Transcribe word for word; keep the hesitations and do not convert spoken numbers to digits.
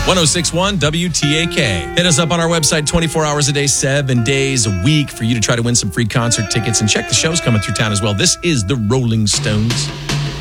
one oh six point one W T A K. Hit us up on our website twenty-four hours a day, seven days a week for you to try to win some free concert tickets and check the shows coming through town as well. This is the Rolling Stones.